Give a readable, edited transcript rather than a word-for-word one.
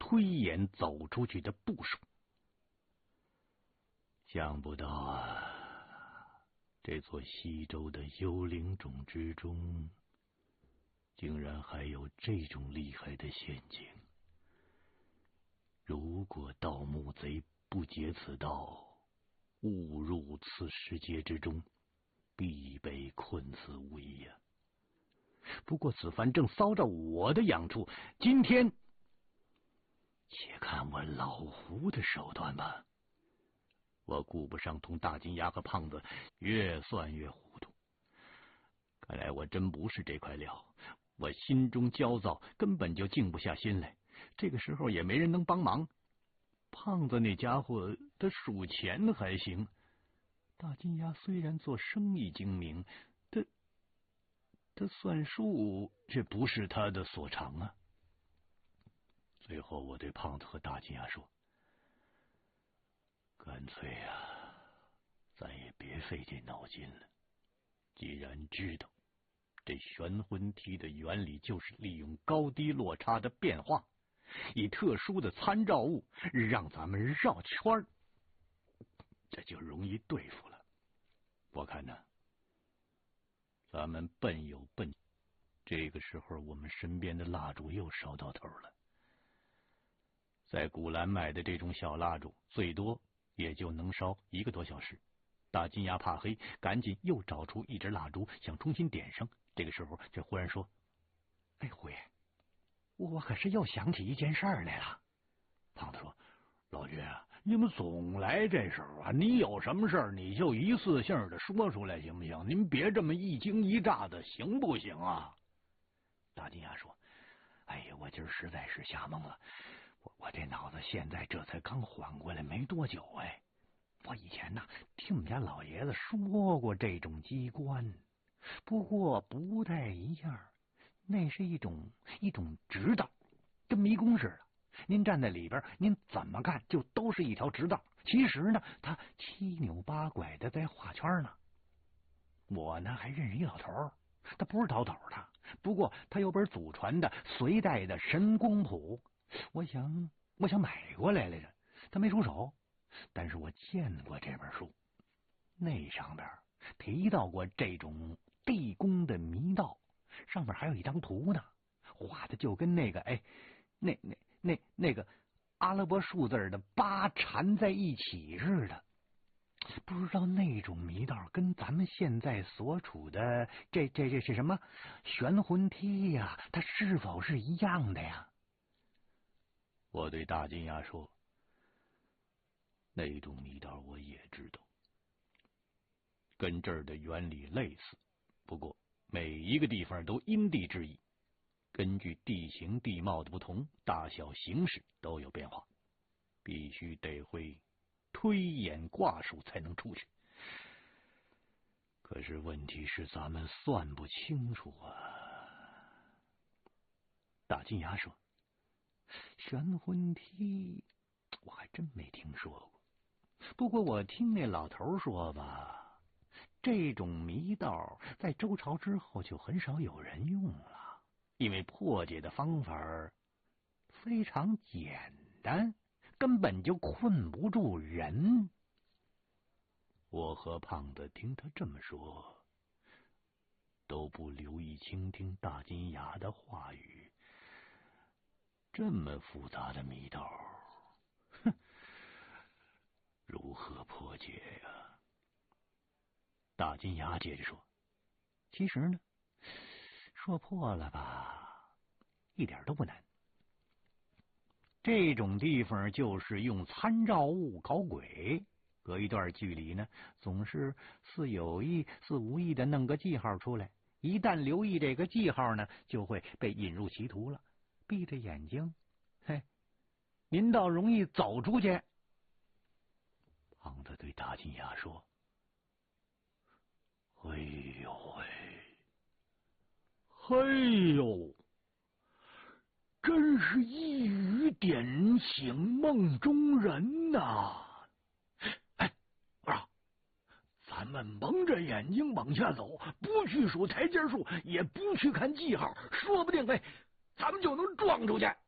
推演走出去的步数。想不到啊，这座西周的幽灵种之中，竟然还有这种厉害的陷阱。如果盗墓贼不劫此道，误入此世界之中，必被困死无疑呀。不过此番正搔着我的痒处，今天且看我老胡的手段吧。我顾不上同大金牙和胖子越算越糊涂，看来我真不是这块料。我心中焦躁，根本就静不下心来。这个时候也没人能帮忙。胖子那家伙他数钱还行，大金牙虽然做生意精明，他算数却不是他的所长啊。最后我对胖子和大金牙说，干脆呀，咱也别费这脑筋了。既然知道这玄魂梯的原理就是利用高低落差的变化，以特殊的参照物让咱们绕圈，这就容易对付了。我看呢，咱们笨有笨，这个时候我们身边的蜡烛又烧到头了。在古兰买的这种小蜡烛，最多也就能烧1个多小时。大金牙怕黑，赶紧又找出一支蜡烛，想重新点上。这个时候，这忽然说：“哎，胡爷，我可是又想起一件事儿来了。”胖子说：“老君啊，你们总来这时候啊，你有什么事儿你就一次性的说出来行不行？您别这么一惊一乍的，行不行啊？”大金牙说：“哎呀，我今儿实在是吓懵了，我这脑子现在这才刚缓过来没多久哎。我以前呢听我们家老爷子说过这种机关，不过不太一样，那是一种直道，跟迷宫似的。您站在里边，您怎么看就都是一条直道。其实呢，他7扭8拐的在画圈呢。我呢还认识一老头，他不是倒斗的，不过他有本祖传的隋代的神功谱，我想买过来着，他没出手。但是我见过这本书，那上边提到过这种地宫的迷道，上面还有一张图呢，画的就跟那个那个阿拉伯数字的8缠在一起似的。不知道那种迷道跟咱们现在所处的这是什么玄魂梯呀，它是否是一样的呀？我对大金牙说，那种迷道我也知道，跟这儿的原理类似，不过每一个地方都因地制宜，根据地形地貌的不同，大小形式都有变化，必须得会推演卦数才能出去。可是问题是咱们算不清楚啊。大金牙说，玄魂梯我还真没听说过，不过我听那老头说吧，这种迷道在周朝之后就很少有人用了，因为破解的方法非常简单，根本就困不住人。我和胖子听他这么说，都不留意倾听大金牙的话语。这么复杂的迷道，如何破解呀？大金牙接着说，其实呢，说破了吧，一点都不难。这种地方就是用参照物搞鬼，隔一段距离呢，总是似有意似无意的弄个记号出来，一旦留意这个记号呢，就会被引入歧途了。闭着眼睛，嘿，您倒容易走出去。胖子对大金牙说，哎呦喂，嘿呦，真是一语点醒梦中人呐！哎，我说，咱们蒙着眼睛往下走，不去数台阶数，也不去看记号，说不定咱们就能撞出去。